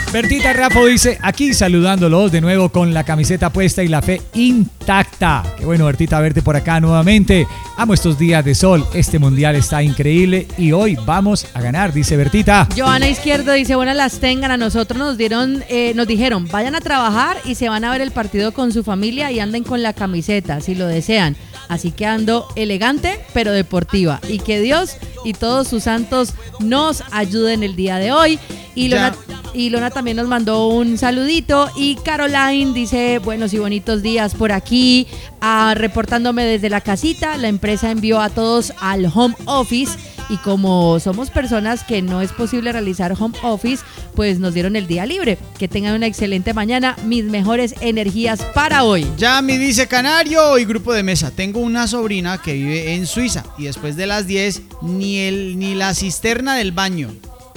Bertita Rapo dice, aquí saludándolos de nuevo con la camiseta puesta y la fe intacta. Qué bueno, Bertita, verte por acá nuevamente. Amo estos días de sol, este mundial está increíble y hoy vamos a ganar, dice Bertita. Joana Izquierdo dice, buenas las tengan, a nosotros nos dijeron, vayan a trabajar y se van a ver el partido con su familia y anden con la camiseta, si lo desean. Así que ando elegante, pero deportiva. Y que Dios y todos sus santos nos ayuden el día de hoy. Y Lona también nos mandó un saludito. Y Caroline dice, buenos y bonitos días por aquí, reportándome desde la casita. La empresa envió a todos al home office. Y como somos personas que no es posible realizar home office, pues nos dieron el día libre. Que tengan una excelente mañana. Mis mejores energías para hoy. Ya me dice Canario y grupo de mesa. Tengo una sobrina que vive en Suiza y después de las 10 ni la cisterna del baño.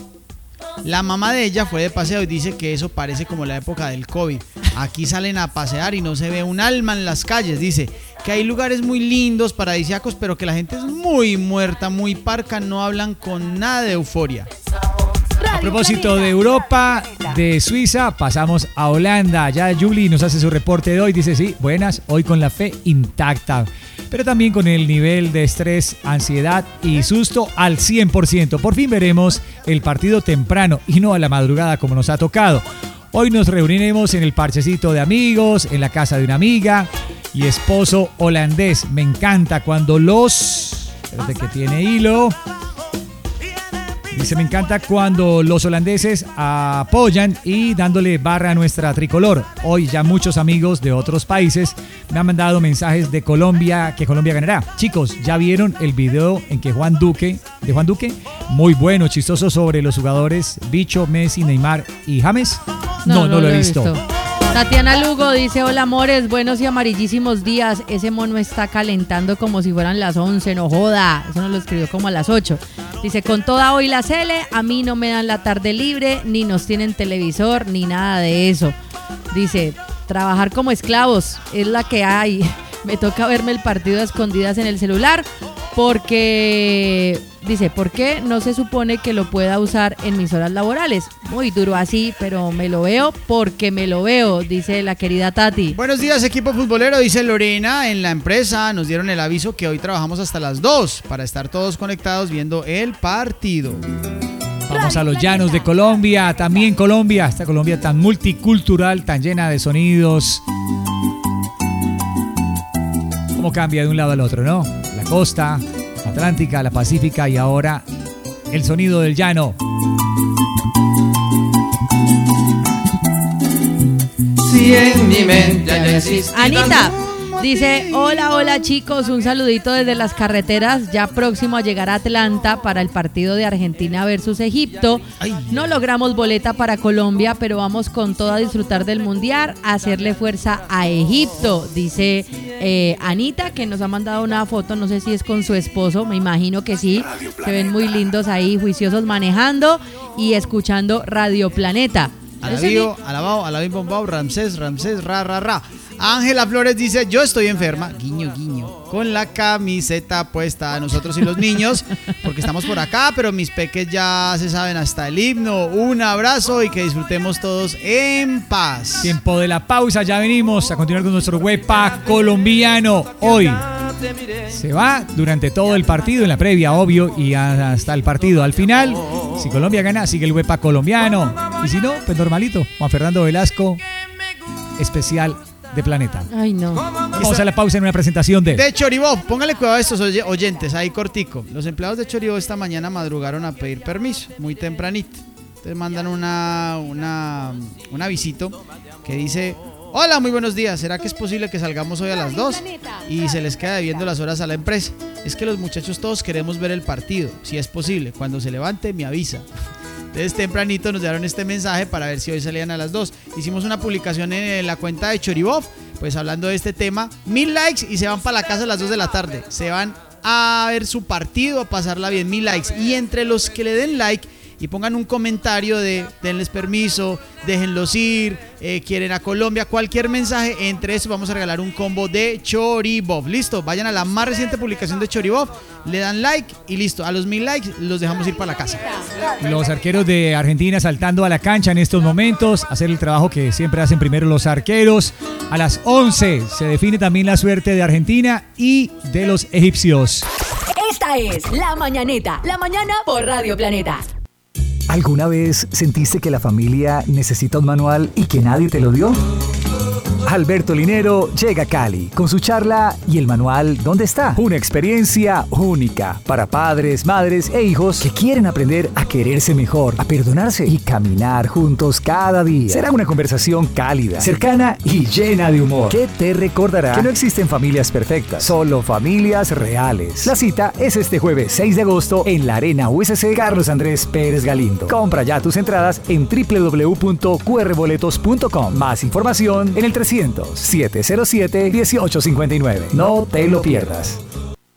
La mamá de ella fue de paseo y dice que eso parece como la época del COVID. Aquí salen a pasear y no se ve un alma en las calles. Dice que hay lugares muy lindos, paradisíacos, pero que la gente es muy muerta, muy parca, no hablan con nada de euforia. A propósito de Europa, de Suiza, pasamos a Holanda. Ya Julie nos hace su reporte de hoy. Dice, sí, buenas, hoy con la fe intacta. Pero también con el nivel de estrés, ansiedad y susto al 100%. Por fin veremos el partido temprano y no a la madrugada como nos ha tocado. Hoy nos reuniremos en el parchecito de amigos, en la casa de una amiga y esposo holandés. Me encanta cuando espérate que tiene hilo. Dice, me encanta cuando los holandeses apoyan y dándole barra a nuestra tricolor. Hoy ya muchos amigos de otros países me han mandado mensajes de Colombia, que Colombia ganará. Chicos, ¿ya vieron el video en que Juan Duque? Muy bueno, chistoso, sobre los jugadores Bicho, Messi, Neymar y James. No lo he visto. Tatiana Lugo dice, hola amores, buenos y amarillísimos días. Ese mono está calentando como si fueran las 11, no joda. Eso nos lo escribió como a las 8. Dice, con toda hoy la Cele, a mí no me dan la tarde libre, ni nos tienen televisor, ni nada de eso. Dice, trabajar como esclavos es la que hay. Me toca verme el partido a escondidas en el celular porque, dice, ¿por qué no se supone que lo pueda usar en mis horas laborales? Muy duro así, pero me lo veo porque me lo veo, dice la querida Tati. Buenos días, equipo futbolero, dice Lorena. En la empresa nos dieron el aviso que hoy trabajamos hasta las 2 para estar todos conectados viendo el partido. Vamos a los llanos de Colombia, también Colombia, esta Colombia tan multicultural, tan llena de sonidos. Cómo cambia de un lado al otro, ¿no? La costa atlántica, la pacífica y ahora el sonido del llano. Si en mi mente haya existido Anita dice, hola chicos, un saludito desde las carreteras, ya próximo a llegar a Atlanta para el partido de Argentina versus Egipto. No logramos boleta para Colombia, pero vamos con todo a disfrutar del mundial, a hacerle fuerza a Egipto, dice Anita, que nos ha mandado una foto, no sé si es con su esposo, me imagino que sí, se ven muy lindos ahí, juiciosos manejando y escuchando Radio Planeta. Alabío, alabao, alabín bombao, Ramsés, ra. Ángela Flores dice, yo estoy enferma, guiño, con la camiseta puesta, nosotros y los niños, porque estamos por acá, pero mis peques ya se saben hasta el himno. Un abrazo y que disfrutemos todos en paz. Tiempo de la pausa, ya venimos a continuar con nuestro huepa colombiano. Hoy se va durante todo el partido, en la previa, obvio, y hasta el partido. Al final, si Colombia gana, sigue el huepa colombiano, y si no, pues normalito. Juan Fernando Velasco, especial de Planeta. Ay, no. Vamos a la pausa en una presentación de Choribó. Póngale cuidado a estos oyentes, ahí cortico. Los empleados de Choribó esta mañana madrugaron a pedir permiso, muy tempranito. Entonces mandan un avisito que dice, hola, muy buenos días, ¿será que es posible que salgamos hoy a las 2? Y se les queda debiendo las horas a la empresa. Es que los muchachos todos queremos ver el partido, si es posible. Cuando se levante me avisa. Entonces tempranito nos dieron este mensaje para ver si hoy salían a las 2. Hicimos una publicación en la cuenta de Choribov, pues hablando de este tema. 1000 likes y se van para la casa a las 2 de la tarde. Se van a ver su partido, a pasarla bien. 1000 likes. Y entre los que le den like y pongan un comentario de denles permiso, déjenlos ir, quieren a Colombia, cualquier mensaje. Entre eso vamos a regalar un combo de Choribov. Listo, vayan a la más reciente publicación de Choribov, le dan like y listo. A los 1000 likes los dejamos ir para la casa. Los arqueros de Argentina saltando a la cancha en estos momentos, hacer el trabajo que siempre hacen primero los arqueros. A las 11 se define también la suerte de Argentina y de los egipcios. Esta es La Mañaneta, la mañana por Radio Planeta. ¿Alguna vez sentiste que la familia necesita un manual y que nadie te lo dio? Alberto Linero llega a Cali con su charla ¿Y el manual dónde está? Una experiencia única para padres, madres e hijos que quieren aprender a quererse mejor, a perdonarse y caminar juntos cada día. Será una conversación cálida, cercana y llena de humor que te recordará que no existen familias perfectas, solo familias reales. La cita es este jueves 6 de agosto en la Arena USC Carlos Andrés Pérez Galindo. Compra ya tus entradas en www.qrboletos.com. Más información en el 300-707-1859. No te lo pierdas.